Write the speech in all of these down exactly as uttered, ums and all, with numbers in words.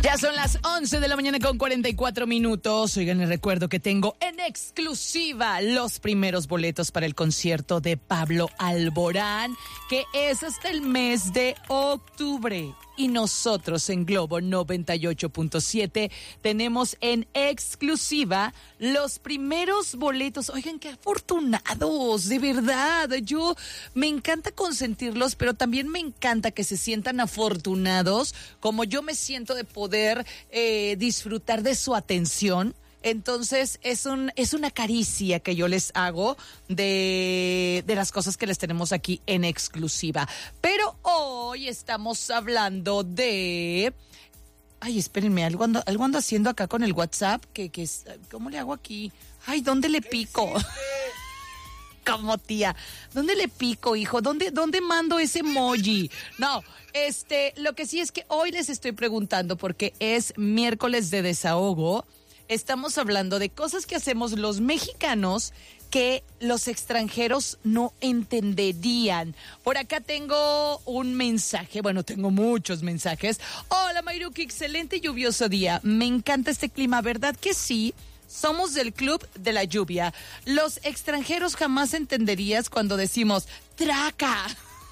Ya son las once de la mañana con cuarenta y cuatro minutos. Oigan, les recuerdo que tengo en exclusiva los primeros boletos para el concierto de Pablo Alborán, que es hasta el mes de octubre. Y nosotros en Globo noventa y ocho punto siete tenemos en exclusiva los primeros boletos. Oigan, qué afortunados, de verdad. Yo me encanta consentirlos, pero también me encanta que se sientan afortunados, como yo me siento de poder eh, disfrutar de su atención. Entonces, es un es una caricia que yo les hago de, de las cosas que les tenemos aquí en exclusiva. Pero hoy estamos hablando de... Ay, espérenme, algo ando, algo ando haciendo acá con el WhatsApp. Que, que es, ¿cómo le hago aquí? Ay, ¿dónde le pico? Como tía, ¿dónde le pico, hijo? ¿Dónde, dónde mando ese emoji? No, este, lo que sí es que hoy les estoy preguntando, porque es miércoles de desahogo. Estamos hablando de cosas que hacemos los mexicanos que los extranjeros no entenderían. Por acá tengo un mensaje, bueno, tengo muchos mensajes. Hola, Mayruki, excelente lluvioso día. Me encanta este clima, ¿verdad que sí? Somos del club de la lluvia. Los extranjeros jamás entenderías cuando decimos traca.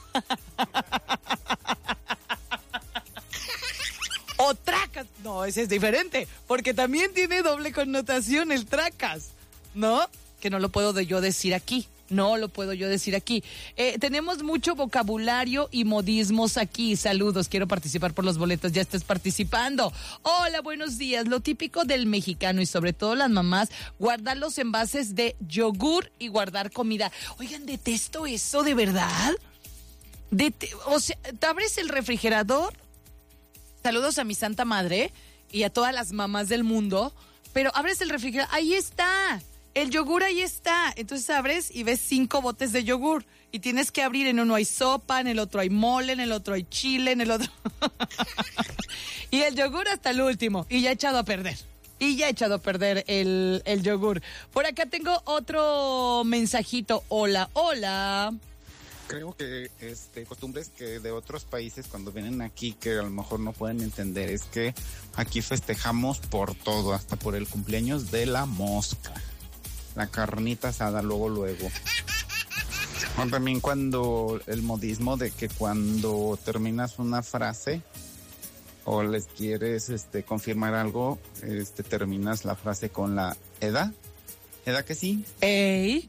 O tracas. No, ese es diferente, porque también tiene doble connotación el tracas, ¿no? Que no lo puedo de yo decir aquí. No lo puedo yo decir aquí. Eh, tenemos mucho vocabulario y modismos aquí. Saludos, quiero participar por los boletos. Ya estás participando. Hola, buenos días. Lo típico del mexicano y sobre todo las mamás, guardar los envases de yogur y guardar comida. Oigan, detesto eso, ¿de verdad? Dete- o sea, ¿te abres el refrigerador? Saludos a mi santa madre y a todas las mamás del mundo, pero abres el refrigerador, ahí está, el yogur ahí está. Entonces abres y ves cinco botes de yogur y tienes que abrir. En uno hay sopa, en el otro hay mole, en el otro hay chile, en el otro... y el yogur hasta el último, y ya echado a perder. Y ya he echado a perder el, el yogur. Por acá tengo otro mensajito. Hola, hola. Creo que este costumbres que de otros países cuando vienen aquí que a lo mejor no pueden entender es que aquí festejamos por todo, hasta por el cumpleaños de la mosca, la carnita asada luego luego. O también cuando el modismo de que cuando terminas una frase o les quieres este confirmar algo, este terminas la frase con la edad, edad que sí. Ey.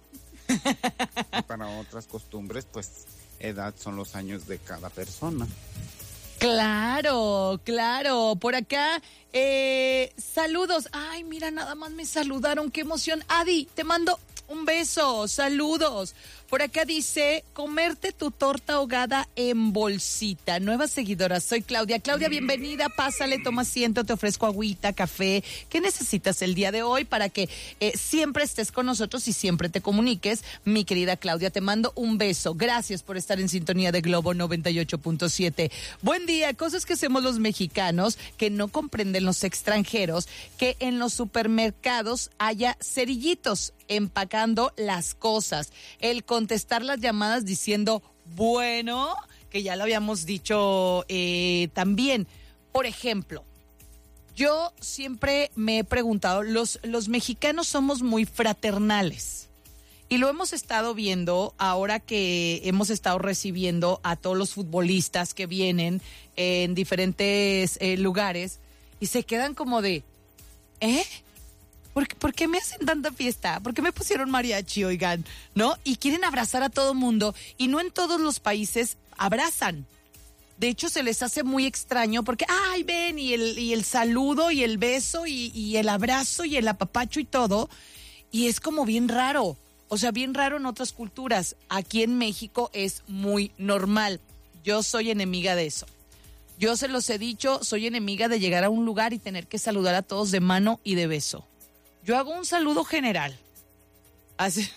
Y para otras costumbres, pues, edad son los años de cada persona. Claro, claro. Por acá, eh, saludos. Ay, mira, nada más me saludaron. Qué emoción. Adi, te mando un beso. Saludos. Por acá dice, comerte tu torta ahogada en bolsita. Nueva seguidora, soy Claudia. Claudia, bienvenida, pásale, toma asiento, te ofrezco agüita, café. ¿Qué necesitas el día de hoy para que eh, siempre estés con nosotros y siempre te comuniques? Mi querida Claudia, te mando un beso. Gracias por estar en sintonía de Globo noventa y ocho punto siete. Buen día, cosas que hacemos los mexicanos que no comprenden los extranjeros, que en los supermercados haya cerillitos empacando las cosas, el contestar las llamadas diciendo bueno, que ya lo habíamos dicho eh, también. Por ejemplo, yo siempre me he preguntado, los, los mexicanos somos muy fraternales y lo hemos estado viendo ahora que hemos estado recibiendo a todos los futbolistas que vienen en diferentes eh, lugares y se quedan como de ¿eh? ¿Por qué, ¿Por qué me hacen tanta fiesta? ¿Por qué me pusieron mariachi, oigan? ¿No? Y quieren abrazar a todo mundo y no en todos los países abrazan. De hecho, se les hace muy extraño porque, ay, ven, y el, y el saludo y el beso y, y el abrazo y el apapacho y todo. Y es como bien raro. O sea, bien raro en otras culturas. Aquí en México es muy normal. Yo soy enemiga de eso. Yo se los he dicho, soy enemiga de llegar a un lugar y tener que saludar a todos de mano y de beso. Yo hago un saludo general. Así,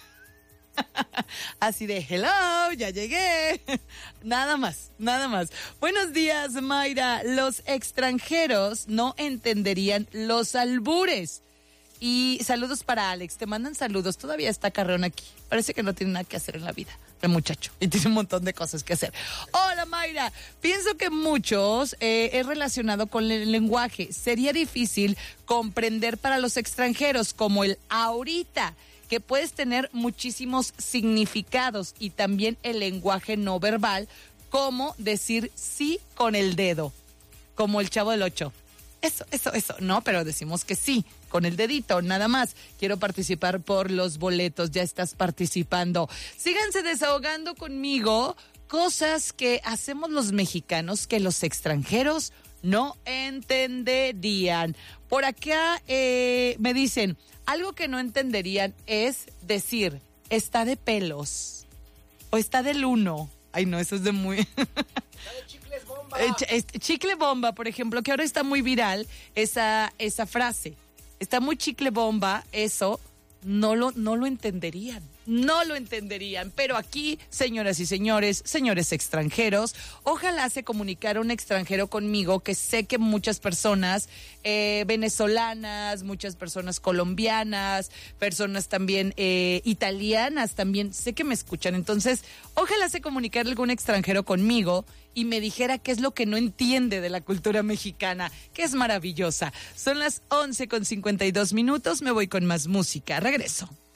así de hello, ya llegué. Nada más, nada más. Buenos días, Mayra. Los extranjeros no entenderían los albures. Y saludos para Alex. Te mandan saludos. Todavía está Carreón aquí. Parece que no tiene nada que hacer en la vida, el muchacho. Y tiene un montón de cosas que hacer. Hola, Mayra. Pienso que muchos eh, es relacionado con el lenguaje. Sería difícil comprender para los extranjeros, como el ahorita, que puedes tener muchísimos significados, y también el lenguaje no verbal, como decir sí con el dedo, como el Chavo del Ocho. Eso, eso, eso. No, pero decimos que sí, con el dedito, nada más. Quiero participar por los boletos. Ya estás participando. Síganse desahogando conmigo. Cosas que hacemos los mexicanos que los extranjeros no entenderían. Por acá eh, me dicen, algo que no entenderían es decir, está de pelos o está del uno. Ay, no, eso es de muy... Chicles bomba. Eh, ch- chicle bomba, por ejemplo, que ahora está muy viral esa, esa frase. Está muy chicle bomba, eso no lo, no lo entenderían. No lo entenderían. Pero aquí, señoras y señores, señores extranjeros, ojalá se comunicara un extranjero conmigo, que sé que muchas personas eh, venezolanas, muchas personas colombianas, personas también eh, italianas, también sé que me escuchan. Entonces, ojalá se comunicara algún extranjero conmigo y me dijera qué es lo que no entiende de la cultura mexicana, que es maravillosa. Son las once con cincuenta y dos minutos, me voy con más música. Regreso.